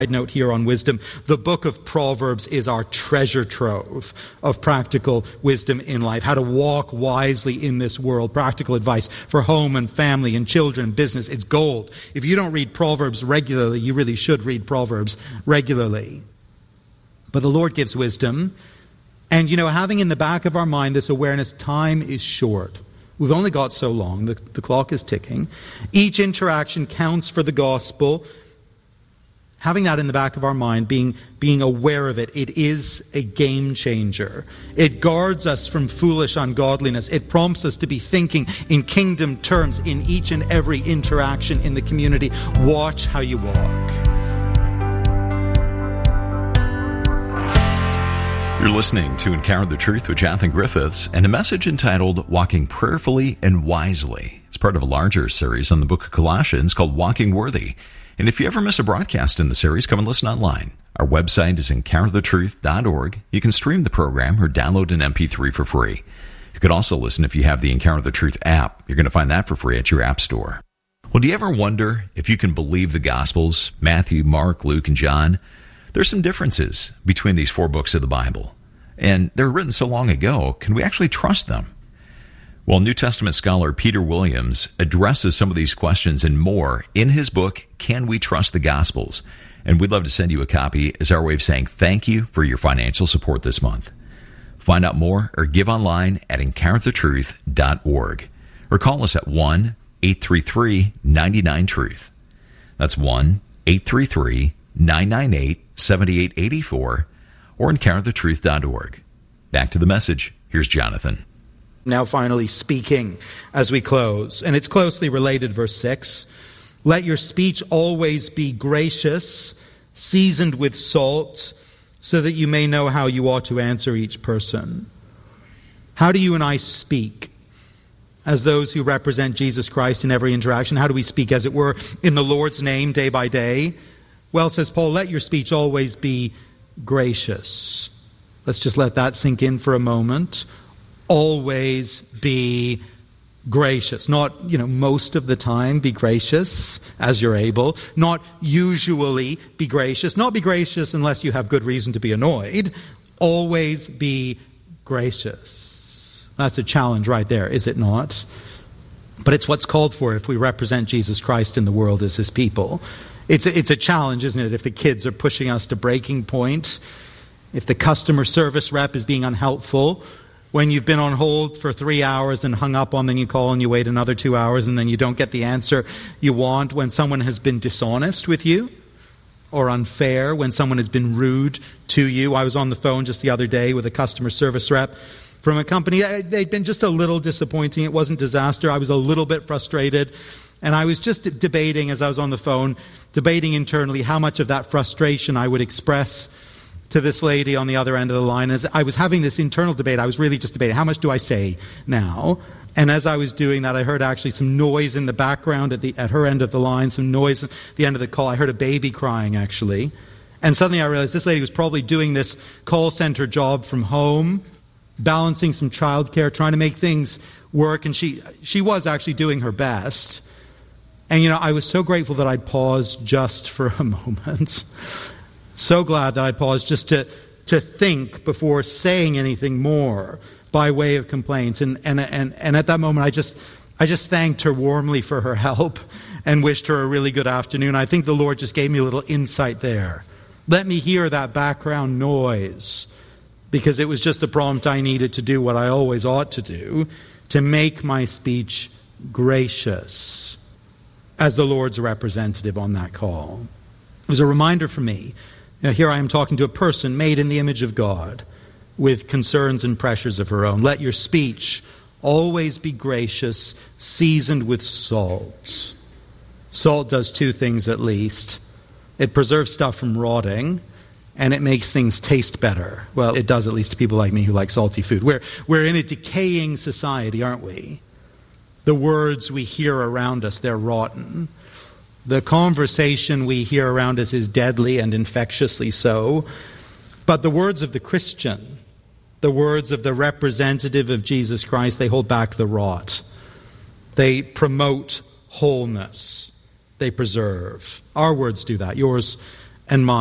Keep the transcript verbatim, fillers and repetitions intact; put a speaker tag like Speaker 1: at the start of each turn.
Speaker 1: note here on wisdom. The book of Proverbs is our treasure trove of practical wisdom in life. How to walk wisely in this world. Practical advice for home and family and children and business. It's gold. If you don't read Proverbs regularly, you really should read Proverbs regularly. But the Lord gives wisdom. And, you know, having in the back of our mind this awareness, time is short. We've only got so long. The, the clock is ticking. Each interaction counts for the gospel. Having that in the back of our mind, being, being aware of it, it is a game changer. It guards us from foolish ungodliness. It prompts us to be thinking in kingdom terms in each and every interaction in the community. Watch how you walk.
Speaker 2: You're listening to Encounter the Truth with Jonathan Griffiths and a message entitled Walking Prayerfully and Wisely. It's part of a larger series on the book of Colossians called Walking Worthy. And if you ever miss a broadcast in the series, come and listen online. Our website is encounter the truth dot org. You can stream the program or download an M P three for free. You could also listen if you have the Encounter the Truth app. You're going to find that for free at your app store. Well, do you ever wonder if you can believe the Gospels, Matthew, Mark, Luke, and John? There's some differences between these four books of the Bible. And they were written so long ago, can we actually trust them? Well, New Testament scholar Peter Williams addresses some of these questions and more in his book, Can We Trust the Gospels? And we'd love to send you a copy as our way of saying thank you for your financial support this month. Find out more or give online at encounter the truth dot org or call us at one eight three three nine nine truth. That's one eight three three nine nine eight seven eight eight four or encounter the truth dot org. Back to the message. Here's Jonathan.
Speaker 1: Now finally speaking as we close, and it's closely related, verse six. Let your speech always be gracious, seasoned with salt, so that you may know how you ought to answer each person. How do you and I speak as those who represent Jesus Christ in every interaction? How do we speak, as it were, in the Lord's name day by day? Well, says Paul, let your speech always be gracious. Let's just let that sink in for a moment. Always be gracious. Not, you know, most of the time be gracious as you're able. Not usually be gracious. Not be gracious unless you have good reason to be annoyed. Always be gracious. That's a challenge right there, is it not? But it's what's called for if we represent Jesus Christ in the world as his people. It's a, it's a challenge, isn't it, if the kids are pushing us to breaking point, if the customer service rep is being unhelpful, when you've been on hold for three hours and hung up on, then you call and you wait another two hours and then you don't get the answer you want, when someone has been dishonest with you or unfair, when someone has been rude to you. I was on the phone just the other day with a customer service rep from a company. They'd been just a little disappointing. It wasn't disaster. I was a little bit frustrated. And I was just debating, as I was on the phone, debating internally how much of that frustration I would express to this lady on the other end of the line. As I was having this internal debate, I was really just debating, how much do I say now? And as I was doing that, I heard actually some noise in the background at the at her end of the line, some noise at the end of the call. I heard a baby crying, actually. And suddenly I realized this lady was probably doing this call center job from home, balancing some childcare, trying to make things work. And she she was actually doing her best. And, you know, I was so grateful that I'd paused just for a moment. So glad that I paused just to, to think before saying anything more by way of complaint. And, and, and, and at that moment, I just, I just thanked her warmly for her help and wished her a really good afternoon. I think the Lord just gave me a little insight there. Let me hear that background noise, because it was just the prompt I needed to do what I always ought to do, to make my speech gracious as the Lord's representative on that call. It was a reminder for me. You know, here I am talking to a person made in the image of God with concerns and pressures of her own. Let your speech always be gracious, seasoned with salt. Salt does two things at least. It preserves stuff from rotting, and it makes things taste better. Well, it does, at least to people like me who like salty food. We're, we're in a decaying society, aren't we? The words we hear around us, they're rotten. The conversation we hear around us is deadly and infectiously so. But the words of the Christian, the words of the representative of Jesus Christ, they hold back the rot. They promote wholeness. They preserve. Our words do that. Yours and mind.